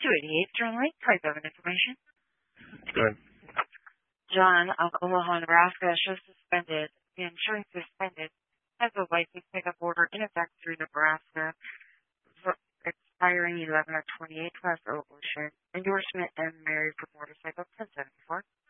288 Stern Lake, type of information. Good. John of Omaha, Nebraska, shows suspended. The insurance suspended has a license pickup order in effect through Nebraska for expiring 11 of 28 class ocean. Endorsement and married for motorcycle 1074.